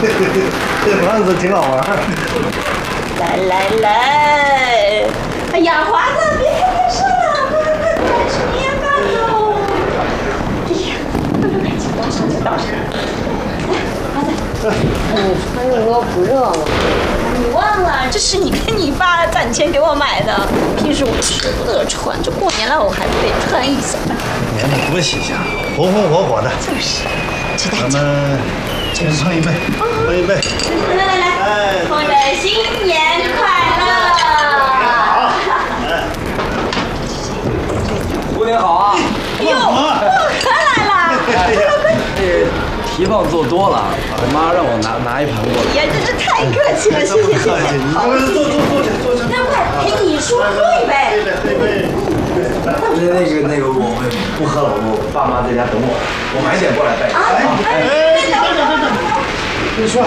这房子挺好玩。 来来来，哎呀，华子，别看电视了，快吃年饭喽！哎呀，快，请倒上，请倒上。来，华子， 你穿这么多不热吗？ 你忘了，这是你跟你爸攒钱给我买的，平时我舍不得穿，这过年了我还得穿一下。 年的多喜庆，红红火火的。 就是，吃大咱们先碰一杯，碰一杯。 来，同学们新年快乐！ 好。 过年好啊！ 哎呦，我可来了！ 这蹄膀做多了，我妈让我拿一盘过来。 哎呀，真是太客气了，谢谢谢谢。 你坐下。 那快陪你叔喝一杯。 喝一杯。 那个，我不喝了，我爸妈在家等我，我晚一点过来拜。 啊，哎，等会。 你说。